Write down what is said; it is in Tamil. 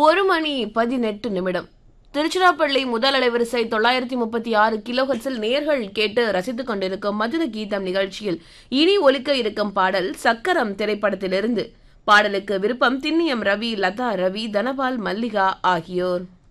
1:18 திருச்சிராப்பள்ளி முதல் அலைவரிசை 936 கிலோஹெர்ட்ஸில் நேர்கள் கேட்டு ரசித்துக் கொண்டிருக்கும் மதுர கீதம் நிகழ்ச்சியில் இனி ஒலிக்க இருக்கும் பாடல் சக்கரம் திரைப்படத்திலிருந்து. பாடலுக்கு விருப்பம் திண்ணியம் ரவி, லதா ரவி, தனபால், மல்லிகா ஆகியோர்.